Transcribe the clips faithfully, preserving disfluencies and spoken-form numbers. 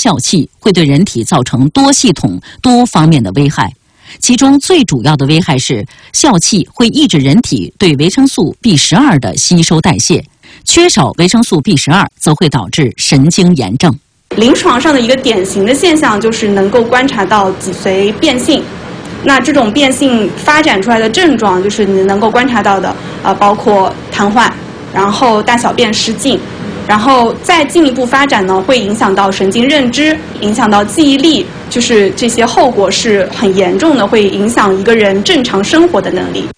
笑气，会对人体造成多系统、多方面的危害。其中最主要的危害是，笑气会抑制人体对维生素 B 十二 的吸收代谢，缺少维生素 B 十二 则会导致神经炎症。 临床上的一个典型的现象就是能够观察到脊髓变性。那这种变性发展出来的症状，就是你能够观察到的，啊、呃，包括瘫痪，然后大小便失禁，然后再进一步发展呢，会影响到神经认知，影响到记忆力，就是这些后果是很严重的，会影响一个人正常生活的能力。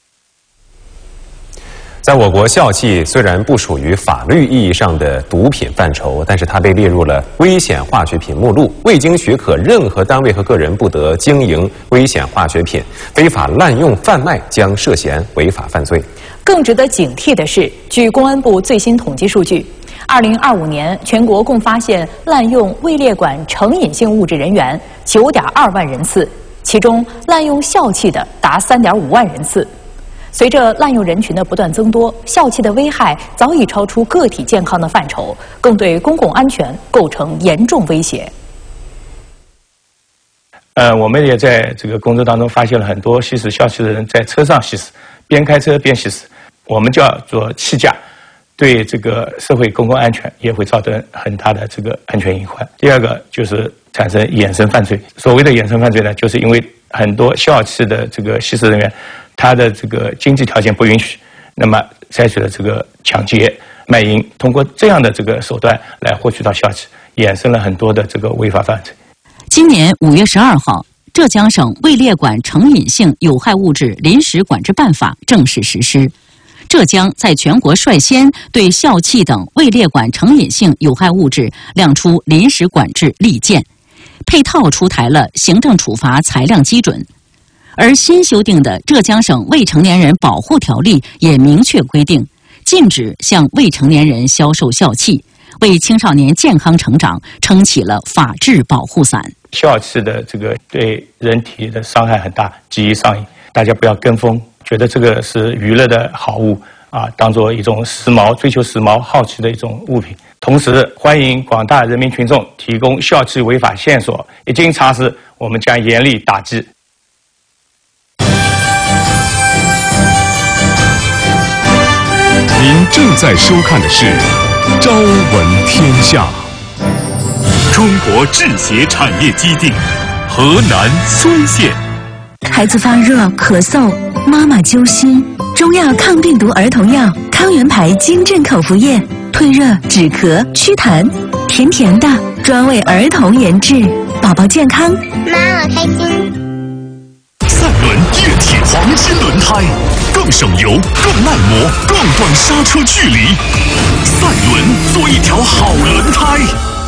在我国，笑气虽然不属于法律意义上的毒品范畴，但是它被列入了危险化学品目录，未经许可，任何单位和个人不得经营危险化学品，非法滥用贩卖将涉嫌违法犯罪。 更值得警惕的是，据公安部最新统计数据，二零二五年全国共发现滥用位列管成瘾性物质人员九点二万人次，其中滥用笑气的达三点五万人次。随着滥用人群的不断增多，笑气的危害早已超出个体健康的范畴，更对公共安全构成严重威胁。 呃，我们也在这个工作当中发现了很多吸食笑气的人在车上吸食，边开车边吸食，我们叫做气驾，对这个社会公共安全也会造成很大的这个安全隐患。第二个就是产生衍生犯罪，所谓的衍生犯罪呢，就是因为很多笑气的这个吸食人员，他的这个经济条件不允许，那么采取了这个抢劫、卖淫，通过这样的这个手段来获取到笑气，衍生了很多的这个违法犯罪。 今年五月十二号，浙江省位列管成瘾性有害物质临时管制办法正式实施。浙江在全国率先对笑气等位列管成瘾性有害物质亮出临时管制利剑，配套出台了行政处罚裁量基准。而新修订的《浙江省未成年人保护条例》也明确规定，禁止向未成年人销售笑气，为青少年健康成长撑起了法治保护伞。 笑气的这个对人体的伤害很大，极易上瘾，大家不要跟风，觉得这个是娱乐的好物啊，当做一种时髦、追求时髦、好奇的一种物品。同时，欢迎广大人民群众提供笑气违法线索，一经查实，我们将严厉打击。 您正在收看的是《朝闻天下》。中国制鞋产业基地，河南孙县。 孩子发热、咳嗽，妈妈揪心，中药抗病毒儿童药康源牌金镇口服液，退热、止咳、祛痰，甜甜的，专为儿童研制，宝宝健康， 妈妈开心。 赛轮液体黄金轮胎，更省油、更耐磨、更短刹车距离。赛轮做一条好轮胎。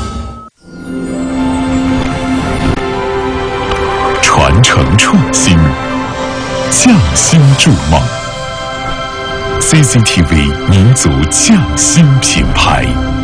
传承创新，匠心筑梦。C C T V 民族匠心品牌。